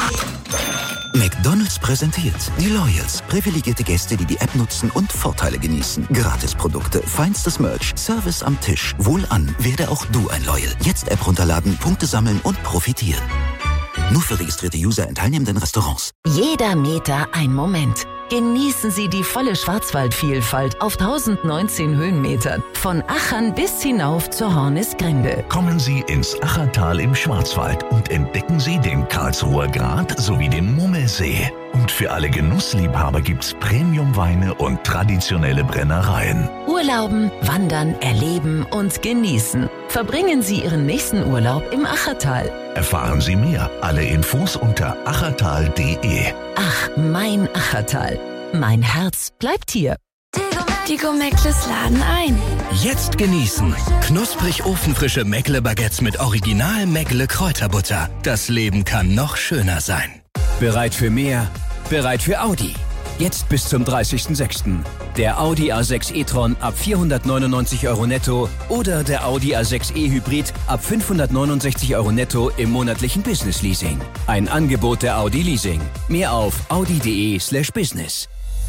McDonald's präsentiert die Loyals. Privilegierte Gäste, die die App nutzen und Vorteile genießen. Gratisprodukte, feinstes Merch, Service am Tisch. Wohlan, werde auch du ein Loyal. Jetzt App runterladen, Punkte sammeln und profitieren. Nur für registrierte User in teilnehmenden Restaurants. Jeder Meter ein Moment. Genießen Sie die volle Schwarzwaldvielfalt auf 1019 Höhenmetern. Von Achern bis hinauf zur Hornisgrinde. Kommen Sie ins Achertal im Schwarzwald und entdecken Sie den Karlsruher Grat sowie den Mummelsee. Und für alle Genussliebhaber gibt's Premiumweine und traditionelle Brennereien. Urlauben, wandern, erleben und genießen. Verbringen Sie Ihren nächsten Urlaub im Achertal. Erfahren Sie mehr. Alle Infos unter achertal.de. Ach, mein Achertal. Mein Herz bleibt hier. Die Go-Meckles laden ein. Jetzt genießen. Knusprig ofenfrische Meckle-Baguettes mit Original Meckle-Kräuterbutter. Das Leben kann noch schöner sein. Bereit für mehr? Bereit für Audi. Jetzt bis zum 30.06. Der Audi A6 e-tron ab 499 € netto oder der Audi A6 e-Hybrid ab 569 € netto im monatlichen Business-Leasing. Ein Angebot der Audi Leasing. Mehr auf audi.de/business.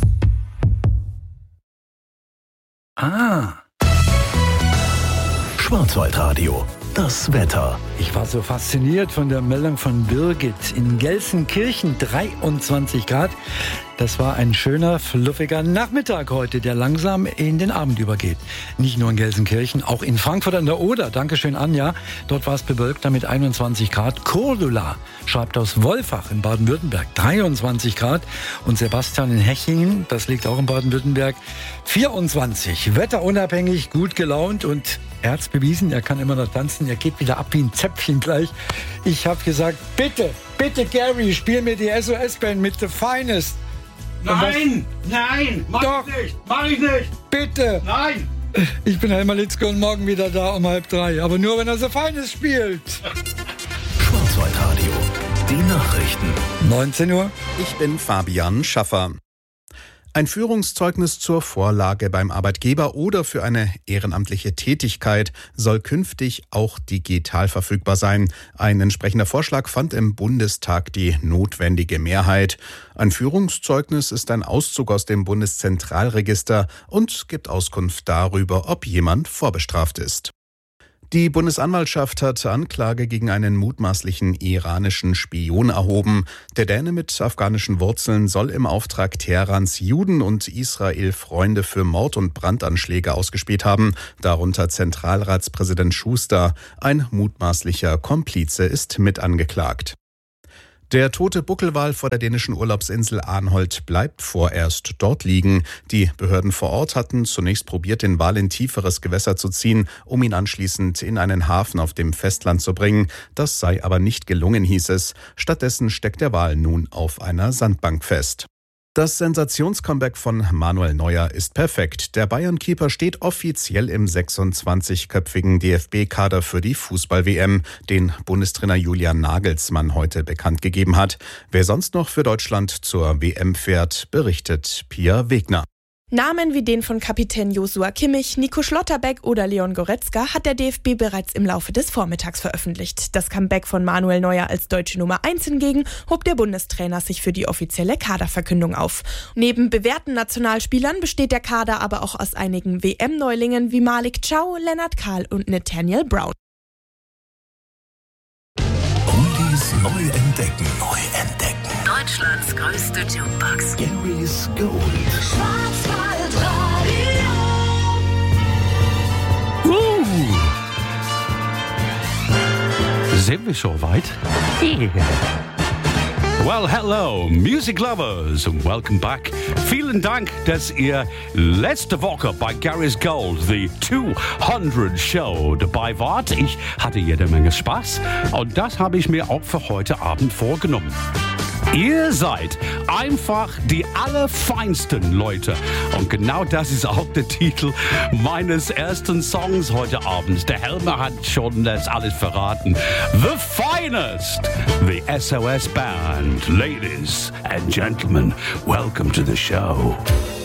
Schwarzwaldradio. Das Wetter. Ich war so fasziniert von der Meldung von Birgit. In Gelsenkirchen 23 Grad. Das war ein schöner, fluffiger Nachmittag heute, der langsam in den Abend übergeht. Nicht nur in Gelsenkirchen, auch in Frankfurt an der Oder. Dankeschön, Anja. Dort war es bewölkter mit 21 Grad. Cordula schreibt aus Wolfach in Baden-Württemberg 23 Grad. Und Sebastian in Hechingen, das liegt auch in Baden-Württemberg, 24. Wetterunabhängig, gut gelaunt und er hat's bewiesen, er kann immer noch tanzen. Er geht wieder ab wie ein Zäpfchen gleich. Ich habe gesagt, bitte Gary, spiel mir die SOS-Band mit The Finest. Nein, mach ich nicht. Bitte. Nein. Ich bin Helmer Litzke und morgen wieder da um 2:30. Aber nur, wenn er The Finest spielt. Schwarzwaldradio. Die Nachrichten. 19 Uhr. Ich bin Fabian Schaffer. Ein Führungszeugnis zur Vorlage beim Arbeitgeber oder für eine ehrenamtliche Tätigkeit soll künftig auch digital verfügbar sein. Ein entsprechender Vorschlag fand im Bundestag die notwendige Mehrheit. Ein Führungszeugnis ist ein Auszug aus dem Bundeszentralregister und gibt Auskunft darüber, ob jemand vorbestraft ist. Die Bundesanwaltschaft hat Anklage gegen einen mutmaßlichen iranischen Spion erhoben. Der Däne mit afghanischen Wurzeln soll im Auftrag Teherans Juden und Israel Freunde für Mord- und Brandanschläge ausgespäht haben, darunter Zentralratspräsident Schuster. Ein mutmaßlicher Komplize ist mit angeklagt. Der tote Buckelwal vor der dänischen Urlaubsinsel Arnholt bleibt vorerst dort liegen. Die Behörden vor Ort hatten zunächst probiert, den Wal in tieferes Gewässer zu ziehen, um ihn anschließend in einen Hafen auf dem Festland zu bringen. Das sei aber nicht gelungen, hieß es. Stattdessen steckt der Wal nun auf einer Sandbank fest. Das Sensationscomeback von Manuel Neuer ist perfekt. Der Bayern-Keeper steht offiziell im 26-köpfigen DFB-Kader für die Fußball-WM, den Bundestrainer Julian Nagelsmann heute bekannt gegeben hat. Wer sonst noch für Deutschland zur WM fährt, berichtet Pia Wegner. Namen wie den von Kapitän Joshua Kimmich, Nico Schlotterbeck oder Leon Goretzka hat der DFB bereits im Laufe des Vormittags veröffentlicht. Das Comeback von Manuel Neuer als deutsche Nummer 1 hingegen hob der Bundestrainer sich für die offizielle Kaderverkündung auf. Neben bewährten Nationalspielern besteht der Kader aber auch aus einigen WM-Neulingen wie Malik Chow, Lennart Kahl und Nathaniel Brown. Oldies neu entdecken. Deutschlands größte Jukebox. Gary's Gold. Sind wir schon weit? Well, hello, Music Lovers, and welcome back. Vielen Dank, dass ihr letzte Woche bei Gary's Gold, the 200 Show, dabei wart. Ich hatte jede Menge Spaß und das habe ich mir auch für heute Abend vorgenommen. Ihr seid einfach die allerfeinsten Leute. Und genau das ist auch der Titel meines ersten Songs heute Abend. Der Helmer hat schon das alles verraten. The Finest, the SOS Band. Ladies and gentlemen, welcome to the show.